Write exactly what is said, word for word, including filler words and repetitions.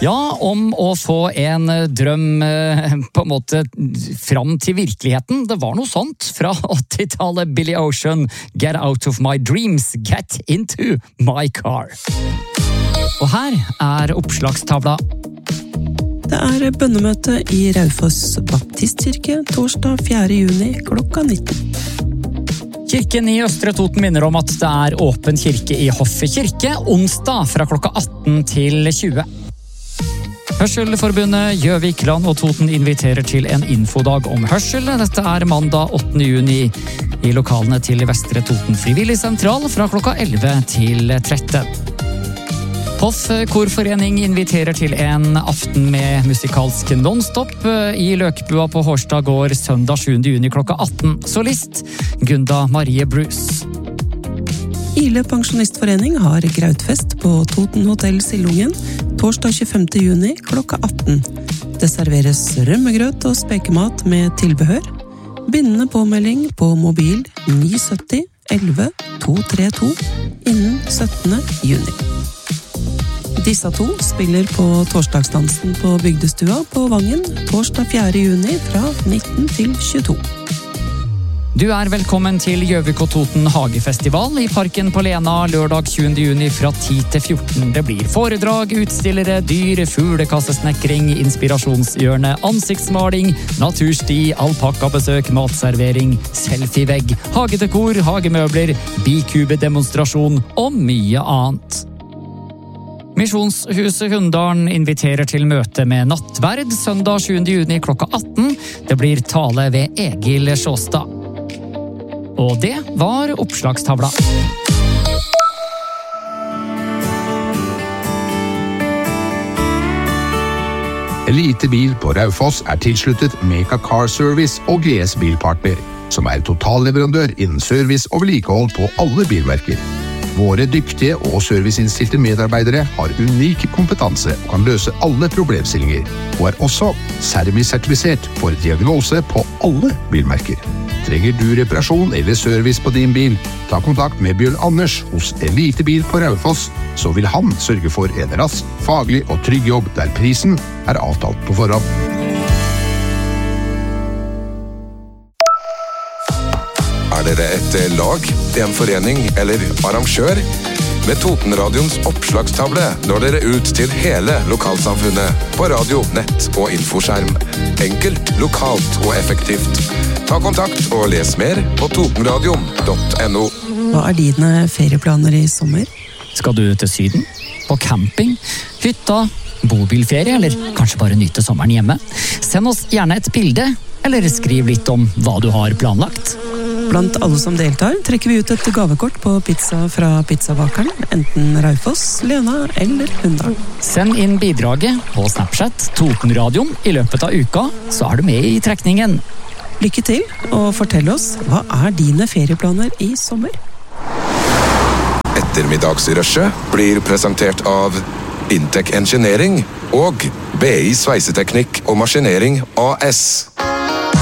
Ja, om å få en drøm på en måte fram til virkeligheten. Det var noe sånt fra åttitallet. Billy Ocean, Get Out of My Dreams, Get Into My Car. Og her er oppslagstavla. Det er bønnemøte i Raufoss Baptistkirke torsdag fjerde juni klokka nitten. Kirken i Østre Toten minner om at det er åpen kirke i Hoffet kirke onsdag fra klokka atten til tjue. Hørselforbundet Gjøvik, Land og Toten inviterer til en infodag om hørsel. Dette er mandag åttende juni i lokalene til Vestre Toten Frivillig Sentral fra klokka elleve til tretten. Hoff Korforening inviterer til en aften med musikalsk non-stop i Løkbua på Hårstad gård søndag sjuende juni klokka atten. Solist Gunda Marie Bruce. Ile Pensjonistforening har grautfest på Toten Hotel Sillungen torsdag tjuefemte juni klokka atten. Det serveres rømmegrøt og spekemat med tilbehør. Bindende påmelding på mobil ni sytti elleve to tre to innen syttende juni. Disse to spiller på torsdagsdansen på Bygdestua på Vangen torsdag fjerde juni fra nitten til tjueto. Du er velkommen til Gjøvik og Toten Hagefestival i Parken på Lena lørdag tjuende juni fra ti til fjorten. Det blir foredrag, utstillere, dyr, fuglekassesnekring, inspirasjonshjørne, ansiktsmaling, natursti, alpakkabesøk, matservering, selfievegg, hagedekor, hagemøbler, bikube-demonstrasjon og mye annet. Misjonshuset Hunndalen inviterer til møte med nattverd søndag sjuende juni klokka atten. Det blir tale ved Egil Sjåstad. Og det var oppslagstavla. Elite Bil på Raufoss er tilsluttet Meka Car Service og G S Bilpartner, som er totalleverandør innen service og vedlikehold på alle bilmerker. Våre dyktige og serviceinnstilte medarbeidere har unik kompetanse og kan løse alle problemstillinger, og er også servicesertifisert for diagnose på alle bilmerker. Trenger du reparasjon eller service på din bil, ta kontakt med Bjørn Anders hos Elite Bil på Raufoss, så vil han sørge for en rask, faglig og trygg jobb der prisen er avtalt på forhånd. Er dere et lag, en forening eller arrangør? Med Totenradions oppslagstavle når dere ut til hele lokalsamfunnet på radio, nett og infoskjerm. Enkelt, lokalt og effektivt. Ta kontakt og les mer på totenradion punktum no. Hva er dine ferieplaner i sommer? Skal du til Syden? På camping? Hytta? Bobilferie? Eller kanskje bare nyte sommeren hjemme? Send oss gjerne et bilde, eller skriv litt om hva du har planlagt. Blant alle som deltar trekker vi ut et gavekort på pizza fra pizzabakeren, enten Raufoss, Lena eller Hunndalen. Send inn bidraget på Snapchat Totenradion i løpet av uka, så er du med i trekningen. Lykke til, og fortell oss, hva er dine ferieplaner i sommer? Ettermiddagsrushet blir presentert av Intec Engineering og B I Sveiseteknikk og Maskinering A S.